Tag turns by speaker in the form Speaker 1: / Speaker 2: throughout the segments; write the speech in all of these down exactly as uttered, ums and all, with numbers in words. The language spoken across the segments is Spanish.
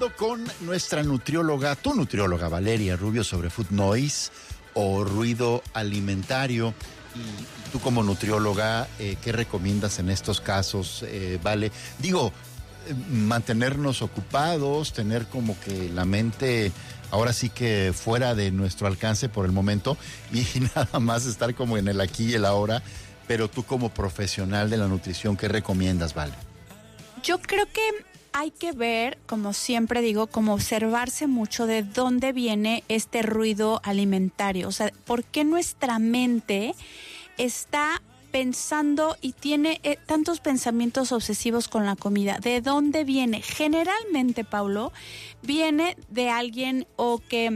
Speaker 1: Con nuestra nutrióloga, tu nutrióloga Valeria Rubio, sobre food noise o ruido alimentario. Y, y tú como nutrióloga, eh, ¿qué recomiendas en estos casos, eh, Vale? Digo, eh, mantenernos ocupados, tener como que la mente ahora sí que fuera de nuestro alcance por el momento y nada más estar como en el aquí y el ahora. Pero tú como profesional de la nutrición, ¿qué recomiendas, Vale?
Speaker 2: Yo creo que hay que ver, como siempre digo, como observarse mucho de dónde viene este ruido alimentario. O sea, ¿por qué nuestra mente está pensando y tiene eh, tantos pensamientos obsesivos con la comida? ¿De dónde viene? Generalmente, Paulo, viene de alguien o que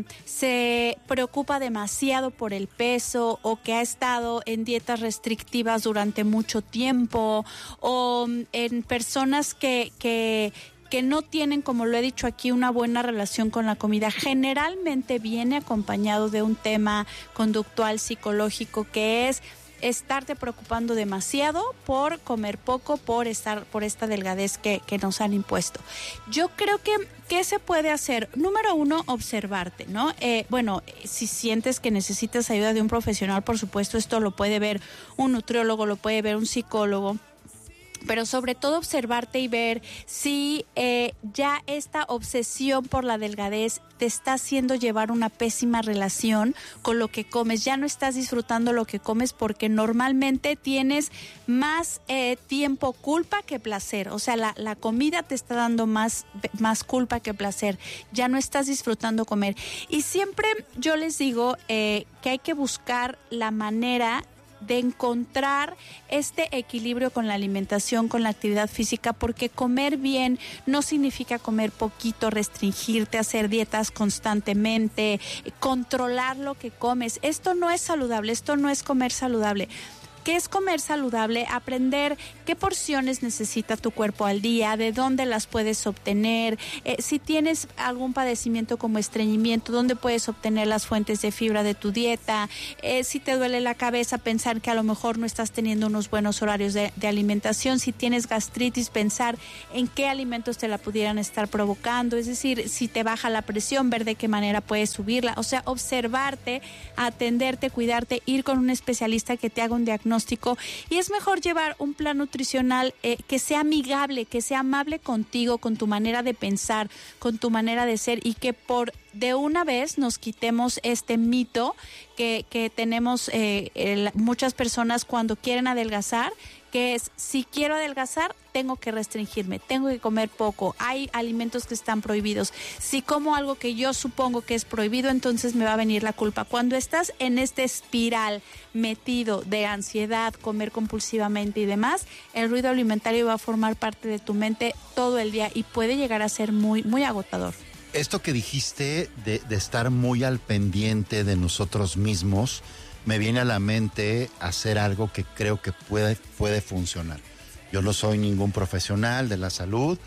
Speaker 2: se preocupa demasiado por el peso o que ha estado en dietas restrictivas durante mucho tiempo o en personas que, que que no tienen, como lo he dicho aquí, una buena relación con la comida. Generalmente viene acompañado de un tema conductual psicológico que es estarte preocupando demasiado por comer poco, por estar, por esta delgadez que, que nos han impuesto. Yo creo que, ¿qué se puede hacer? Número uno, observarte, ¿no? Eh, bueno, si sientes que necesitas ayuda de un profesional, por supuesto, esto lo puede ver un nutriólogo, lo puede ver un psicólogo, pero sobre todo observarte y ver si eh, ya esta obsesión por la delgadez te está haciendo llevar una pésima relación con lo que comes. Ya no estás disfrutando lo que comes porque normalmente tienes más eh, tiempo culpa que placer. O sea, la, la comida te está dando más, más culpa que placer. Ya no estás disfrutando comer. Y siempre yo les digo eh, que hay que buscar la manera de encontrar este equilibrio con la alimentación, con la actividad física, porque comer bien no significa comer poquito, restringirte, hacer dietas constantemente, controlar lo que comes. Esto no es saludable, esto no es comer saludable. ¿Qué es comer saludable? Aprender qué porciones necesita tu cuerpo al día, de dónde las puedes obtener, eh, si tienes algún padecimiento como estreñimiento, dónde puedes obtener las fuentes de fibra de tu dieta, eh, si te duele la cabeza, pensar que a lo mejor no estás teniendo unos buenos horarios de, de alimentación, si tienes gastritis, pensar en qué alimentos te la pudieran estar provocando, es decir, si te baja la presión, ver de qué manera puedes subirla, o sea, observarte, atenderte, cuidarte, ir con un especialista que te haga un diagnóstico. Y es mejor llevar un plan nutricional eh, que sea amigable, que sea amable contigo, con tu manera de pensar, con tu manera de ser, y que por de una vez nos quitemos este mito que, que tenemos eh, el, muchas personas cuando quieren adelgazar, que es, si quiero adelgazar, tengo que restringirme, tengo que comer poco, hay alimentos que están prohibidos. Si como algo que yo supongo que es prohibido, entonces me va a venir la culpa. Cuando estás en este espiral metido de ansiedad, comer compulsivamente y demás, el ruido alimentario va a formar parte de tu mente todo el día y puede llegar a ser muy, muy agotador.
Speaker 1: Esto que dijiste de, de estar muy al pendiente de nosotros mismos, me viene a la mente hacer algo que creo que puede, puede funcionar. Yo no soy ningún profesional de la salud,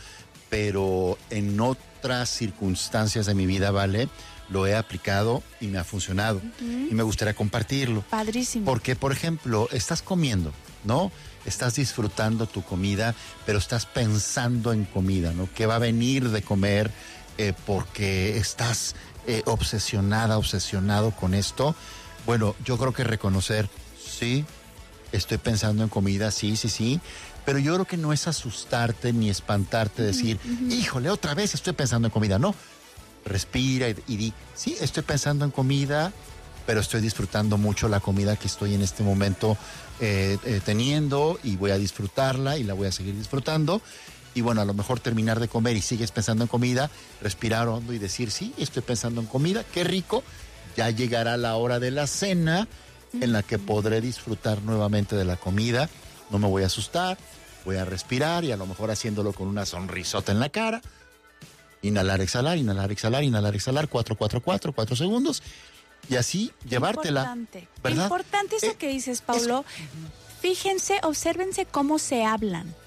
Speaker 1: pero en otras circunstancias de mi vida, Vale, lo he aplicado y me ha funcionado. Uh-huh. Y me gustaría compartirlo.
Speaker 2: Padrísimo.
Speaker 1: Porque, por ejemplo, estás comiendo, ¿no? Estás disfrutando tu comida, pero estás pensando en comida, ¿no? ¿Qué va a venir de comer? Eh, porque estás eh, obsesionada, obsesionado con esto. Bueno, yo creo que reconocer, sí, estoy pensando en comida, sí, sí, sí, pero yo creo que no es asustarte ni espantarte, decir, uh-huh. híjole, otra vez estoy pensando en comida. No, respira y, y di, sí, estoy pensando en comida, pero estoy disfrutando mucho la comida que estoy en este momento eh, eh, teniendo, y voy a disfrutarla y la voy a seguir disfrutando. Y bueno, a lo mejor terminar de comer y sigues pensando en comida, respirar hondo y decir, sí, estoy pensando en comida, qué rico. Ya llegará la hora de la cena en la que podré disfrutar nuevamente de la comida. No me voy a asustar, voy a respirar y a lo mejor haciéndolo con una sonrisota en la cara. Inhalar, exhalar, inhalar, exhalar, inhalar, exhalar, cuatro, cuatro, cuatro, cuatro segundos. Y así llevártela.
Speaker 2: Importante.
Speaker 1: ¿Verdad?
Speaker 2: Importante eso eh, que dices, Paulo. Eso. Fíjense, obsérvense cómo se hablan.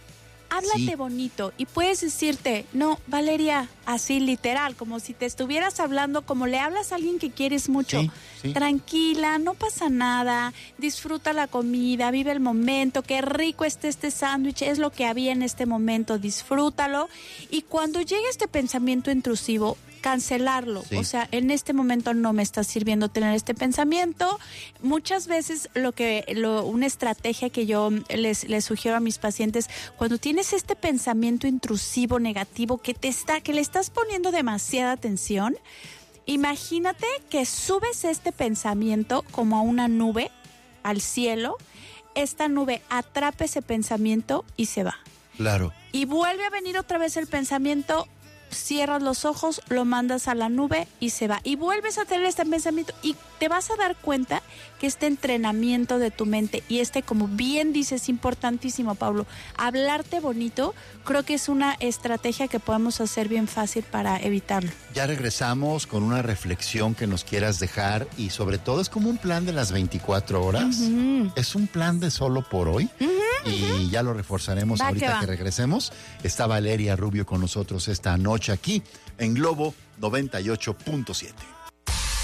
Speaker 2: háblate
Speaker 1: Sí.
Speaker 2: bonito y puedes decirte, no, Valeria, así literal, como si te estuvieras hablando, como le hablas a alguien que quieres mucho.
Speaker 1: Sí, sí.
Speaker 2: Tranquila, no pasa nada, disfruta la comida, vive el momento, qué rico esté este sándwich, es lo que había en este momento, disfrútalo. Y cuando llegue este pensamiento intrusivo, cancelarlo.
Speaker 1: Sí.
Speaker 2: O sea, en este momento no me está sirviendo tener este pensamiento. Muchas veces lo que lo, una estrategia que yo les, les sugiero a mis pacientes, cuando tienes este pensamiento intrusivo, negativo, que te está, que le estás poniendo demasiada atención, imagínate que subes este pensamiento como a una nube al cielo. Esta nube atrapa ese pensamiento y se va.
Speaker 1: Claro.
Speaker 2: Y vuelve a venir otra vez el pensamiento, cierras los ojos, lo mandas a la nube y se va. Y vuelves a tener este pensamiento y te vas a dar cuenta que este entrenamiento de tu mente y este, como bien dices, importantísimo, Pablo, hablarte bonito, creo que es una estrategia que podemos hacer bien fácil para evitarlo.
Speaker 1: Ya regresamos con una reflexión que nos quieras dejar y sobre todo es como un plan de las veinticuatro horas.
Speaker 2: Uh-huh.
Speaker 1: Es un plan de solo por hoy.
Speaker 2: Uh-huh.
Speaker 1: Y ya lo reforzaremos
Speaker 2: Va
Speaker 1: ahorita
Speaker 2: que
Speaker 1: que,
Speaker 2: va.
Speaker 1: regresemos. Está Valeria Rubio con nosotros esta noche aquí en Globo noventa y ocho punto siete.